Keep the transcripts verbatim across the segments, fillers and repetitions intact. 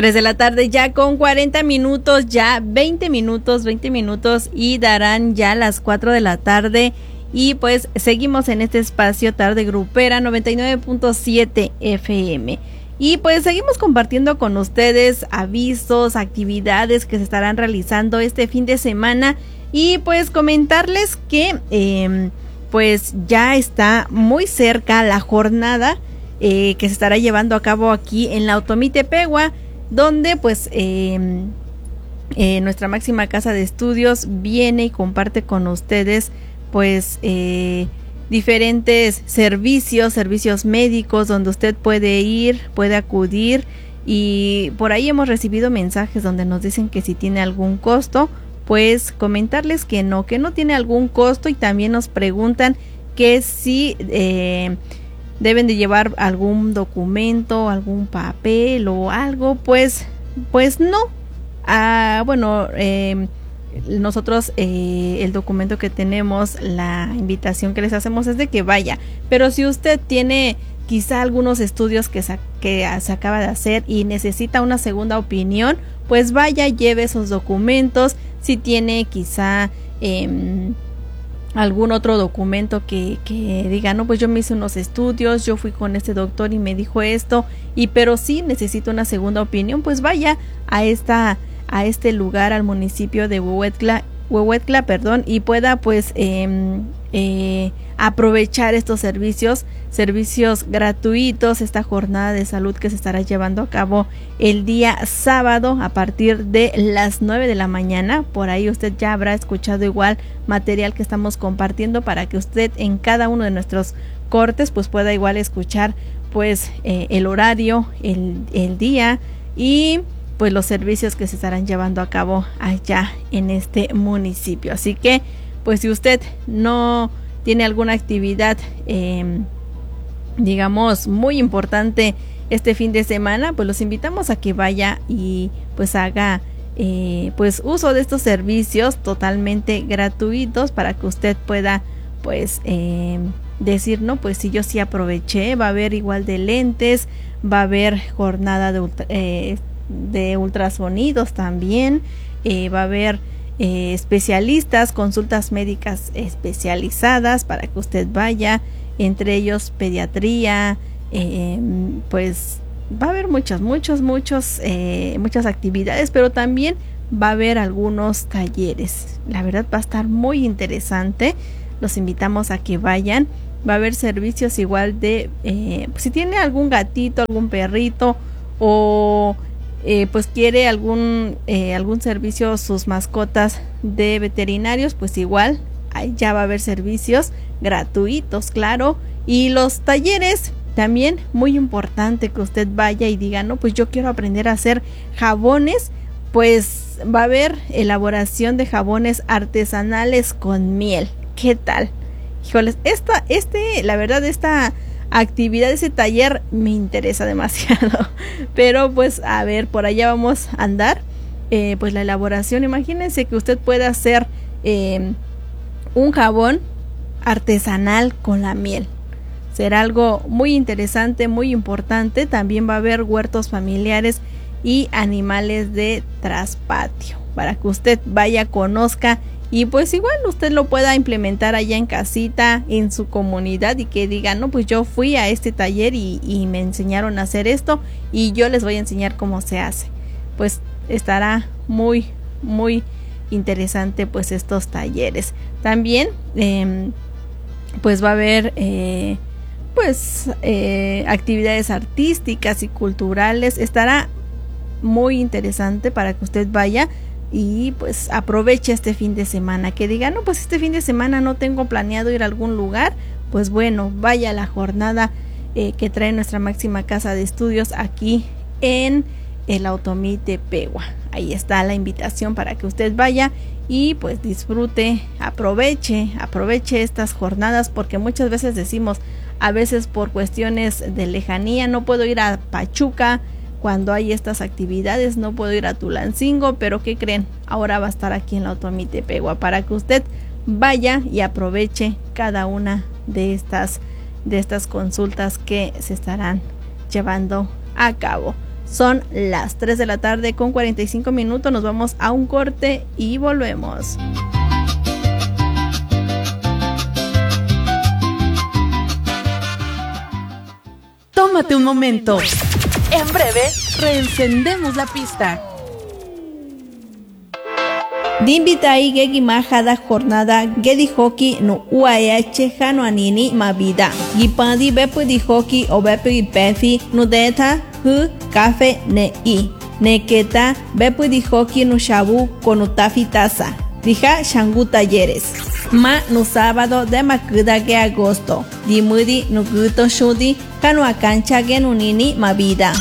tres de la tarde ya con cuarenta minutos, ya veinte minutos, veinte minutos y darán ya las cuatro de la tarde y pues seguimos en este espacio Tarde Grupera noventa y nueve punto siete F M y pues seguimos compartiendo con ustedes avisos, actividades que se estarán realizando este fin de semana y pues comentarles que eh, pues ya está muy cerca la jornada eh, que se estará llevando a cabo aquí en la Otomí Tepehua, donde pues eh, eh, nuestra máxima casa de estudios viene y comparte con ustedes pues eh, diferentes servicios, servicios médicos donde usted puede ir, puede acudir y por ahí hemos recibido mensajes donde nos dicen que si tiene algún costo, pues comentarles que no, que no tiene algún costo y también nos preguntan que si eh, deben de llevar algún documento, algún papel o algo, pues, pues no. Ah, bueno, eh, nosotros eh, el documento que tenemos, la invitación que les hacemos es de que vaya, pero si usted tiene quizá algunos estudios que, sa- que se acaba de hacer y necesita una segunda opinión, pues vaya, lleve esos documentos. Si tiene quizá eh, algún otro documento que, que diga, no, pues yo me hice unos estudios, yo fui con este doctor y me dijo esto, y pero sí necesito una segunda opinión, pues vaya a esta a este lugar, al municipio de Huehuetla, Huehuetla, perdón, y pueda pues eh, eh, aprovechar estos servicios, servicios gratuitos, esta jornada de salud que se estará llevando a cabo el día sábado a partir de las nueve de la mañana. Por ahí usted ya habrá escuchado igual material que estamos compartiendo para que usted en cada uno de nuestros cortes pues pueda igual escuchar pues eh, el horario, el, el día y pues los servicios que se estarán llevando a cabo allá en este municipio. Así que pues si usted no tiene alguna actividad eh, digamos muy importante este fin de semana, pues los invitamos a que vaya y pues haga eh, pues uso de estos servicios totalmente gratuitos para que usted pueda pues eh, decir, no, pues si yo sí aproveché. Va a haber igual de lentes, va a haber jornada de ultra, eh, de ultrasonidos también, eh, va a haber eh, especialistas, consultas médicas especializadas para que usted vaya, entre ellos pediatría, eh, pues va a haber muchos, muchos, muchos, eh, muchas actividades, pero también va a haber algunos talleres. La verdad va a estar muy interesante, los invitamos a que vayan. Va a haber servicios igual de, eh, si tiene algún gatito, algún perrito o Eh, pues quiere algún eh, algún servicio, sus mascotas de veterinarios, pues igual ya va a haber servicios gratuitos, claro. Y los talleres también, muy importante que usted vaya y diga, no, pues yo quiero aprender a hacer jabones, pues va a haber elaboración de jabones artesanales con miel. ¿Qué tal? Híjoles, esta, este, la verdad, esta actividad, ese taller me interesa demasiado, pero pues a ver, por allá vamos a andar. Eh, pues la elaboración, imagínense que usted pueda hacer eh, un jabón artesanal con la miel, será algo muy interesante, muy importante. También va a haber huertos familiares y animales de traspatio para que usted vaya, conozca y pues igual usted lo pueda implementar allá en casita, en su comunidad, y que diga, no, pues yo fui a este taller y, y me enseñaron a hacer esto y yo les voy a enseñar cómo se hace. Pues estará muy, muy interesante pues estos talleres. También eh, pues va a haber eh, pues eh, actividades artísticas y culturales. Estará muy interesante para que usted vaya y pues aproveche este fin de semana, que diga, no, pues este fin de semana no tengo planeado ir a algún lugar, pues bueno, vaya a la jornada eh, que trae nuestra máxima casa de estudios aquí en el Otomí Tepehua. Ahí está la invitación para que usted vaya y pues disfrute, aproveche, aproveche estas jornadas, porque muchas veces decimos, a veces por cuestiones de lejanía no puedo ir a Pachuca, cuando hay estas actividades no puedo ir a Tulancingo, pero ¿qué creen? Ahora va a estar aquí en la Otomí Tepehua para que usted vaya y aproveche cada una de estas de estas consultas que se estarán llevando a cabo. Son las tres de la tarde con cuarenta y cinco minutos. Nos vamos a un corte y volvemos. Tómate un momento. En breve, reencendemos la pista. Dimbitai gegi majada jornada gedi hoki no uayache jano anini mavida. Gipandi bepu di hoki o bepu di pefi no deta hu café ne i. Neketa bepu di hoki no shabu con utafi taza. Dija shangu talleres. Ma no sábado de makuda ge agosto. Dimudi no guto shudi jano akancha ge no nini mavida.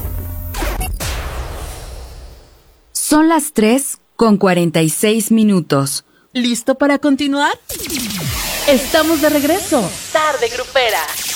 Son las tres con cuarenta y seis minutos. ¿Listo para continuar? Estamos de regreso. Tarde Grupera.